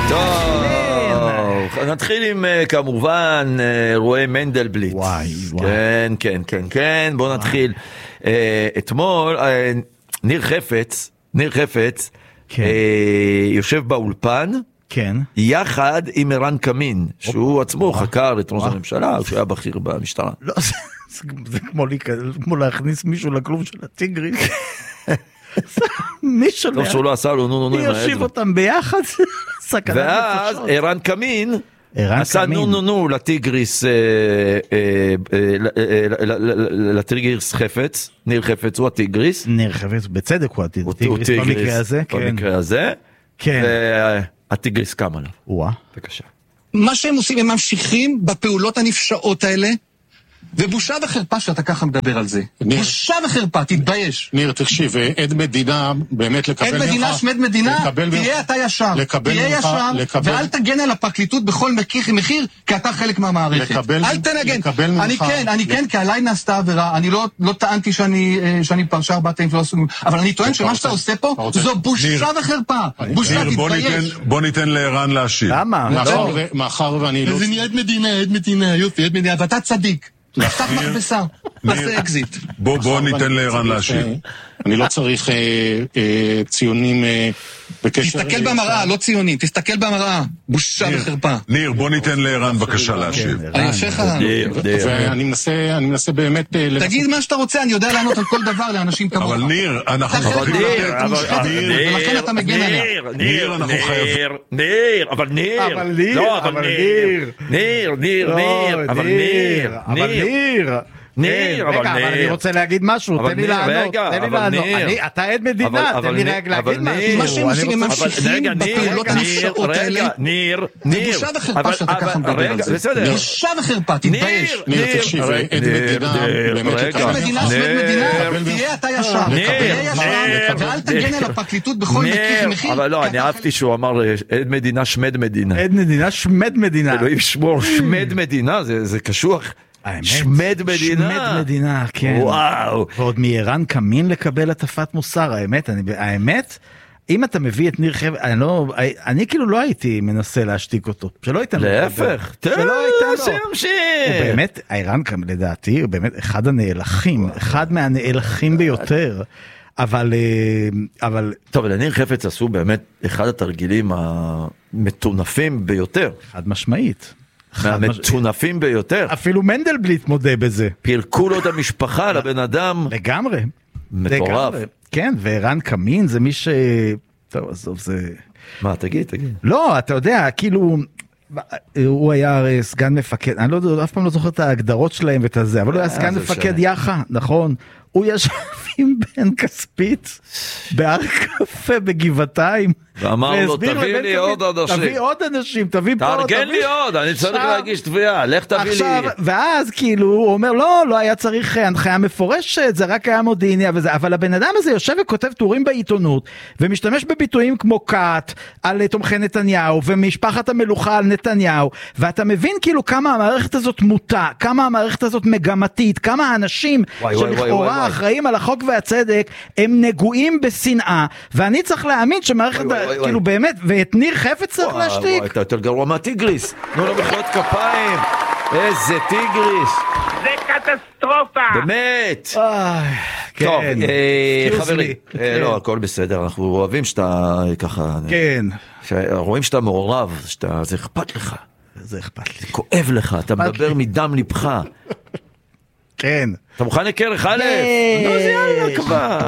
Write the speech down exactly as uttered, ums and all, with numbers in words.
טוב, נתחיל עם כמובן אירועי מנדלבליט. וואי, וואי. כן, כן, כן, כן, בואו נתחיל. אתמול, ניר חפץ, ניר חפץ, יושב באולפן, כן. יחד עם ערן קמין, שהוא עצמו חקר את ראש הממשלה, שהוא היה בכיר במשטרה. לא, זה כמו להכניס מישהו לכלוב של הטיגריס. מישהו טוב שהוא לא עשה לו נו נו נו. יושיב אותם ביחד. ואז ערן קמין עשה נו נו נו לטיגריס, לטיגריס חפץ, ניר חפץ הוא הטיגריס. ניר חפץ, בצדק הוא הטיגריס במקרה הזה. במקרה הזה. והטיגריס קם עליו. וואה. בבקשה. מה שהם עושים, הם ממשיכים בפעולות הנפשעות האלה, ובושה וחרפה שאתה ככה מדבר על זה. ניר, בושה וחרפה, תתבייש. ניר, תקשיב, עד מדינה, באמת לקבל ממך... עד מדינה, שמד מדינה, תהיה אתה ישר. תהיה ישר, ואל תגן על הפרקליטות בכל מחיר, כי אתה חלק מהמערכת. אל תנגן. אני כן, אני כן, כי עליי נעשתה עבירה, אני לא טענתי שאני פרשה ארבעת הימים שלא עשו, אבל אני טוען שמה שאתה עושה פה, זו בושה וחרפה. בושה, תתבייש. בוא ניתן לערן להשיב. למה? מאחר ואני לא... זה נהיה עד מדינה, עד מדינה, יופי, עד מדינה, ואתה צדיק. נפתח מכבסה, תעשה אקזיט. בוא ניתן לערן להשיב. אני לא צריך ציונים בקשר... תסתכל במראה, לא ציונים, תסתכל במראה. בושה וחרפה. ניר, בוא ניתן לערן בבקשה להשיב. אני יושב לך... ואני מנסה באמת... תגיד מה שאתה רוצה, אני יודע לענות על כל דבר לאנשים כמוך. אבל ניר, אנחנו... ולכן אתה מגן עליה. ניר, אנחנו חייבים... ניר, אבל ניר. אבל ניר, אבל ניר. ניר, ניר, ניר, אבל ניר. אבל ניר. ניר, אבל רגע, אבל אני רוצה להגיד משהו, תן לי לענות, תן לי לענות. אתה עד מדינה, תן לי להגיד משהו. מה שהם עושים, הם ממשיכים בפעולות הנפשעות האלה. ניר, ניר. בושה וחרפה שאתה ככה מדבר על זה. בושה וחרפה, תתבייש. ניר, תקשיב, עד מדינה, באמת... עד מדינה, שמד מדינה, תהיה אתה ישר. תהיה ישר, ואל תגן על הפרקליטות בכל מחיר. אבל לא, אני אהבתי שהוא אמר עד מדינה, שמד מדינה. עד מדינה, שמד מדינה. אלוהים שמור, שמד מדינה, זה קשוח. שמד מדינה. שמד מדינה, כן. וואו. ועוד מערן קמין לקבל הטפת מוסר, האמת, אני, האמת, אם אתה מביא את ניר חפץ, אני לא, אני כאילו לא הייתי מנסה להשתיק אותו, שלא הייתם... להפך, שלא הייתם לו. שימשיך. הוא באמת, ערן קמין, לדעתי, הוא באמת אחד הנאלחים, אחד מהנאלחים ביותר, אבל, אבל... טוב, לניר חפץ עשו באמת אחד התרגילים המטונפים ביותר. חד משמעית. מהמצונפים ביותר. אפילו מנדלבליט מודה בזה. פרקו לו את המשפחה לבן אדם. לגמרי. מטורף. כן, וערן קמין זה מי ש... טוב, עזוב, זה... מה, תגיד, תגיד. לא, אתה יודע, כאילו... הוא היה סגן מפקד, אני לא, אף פעם לא זוכר את ההגדרות שלהם ואת הזה, אבל הוא היה סגן מפקד יח"א, נכון? הוא ישב עם בן כספית בהר קפה בגבעתיים, ואמר לו, תביא לי עוד אנשים. תביא עוד אנשים, תביא פה. תארגן לי עוד, אני צריך להגיש תביעה, לך תביא לי. ואז כאילו הוא אומר, לא, לא היה צריך הנחיה מפורשת, זה רק היה מודיעיני, אבל הבן אדם הזה יושב וכותב טורים בעיתונות, ומשתמש בביטויים כמו קאט, על תומכי נתניהו, ומשפחת המלוכה על נתניהו, ואתה מבין כאילו כמה המערכת הזאת מוטה, כמה המערכת הזאת מגמתית, כמה האנשים שלכאורה אחראים על החוק והצדק, הם נגועים בשנאה, ואני צריך להאמין שמערכת, כאילו באמת, ואת ניר חפץ צריך להשתיק. אתה יותר גרוע מהטיגריס, תנו לו מחיאות כפיים, איזה טיגריס. זה קטסטרופה. באמת. טוב, חברים, לא, הכל בסדר, אנחנו אוהבים שאתה ככה, כן. רואים שאתה מעורב, זה אכפת לך. זה אכפת לי. כואב לך, אתה מדבר מדם לבך. כן. אתה מוכן לקרח א'? נו, זה יאללה כבר.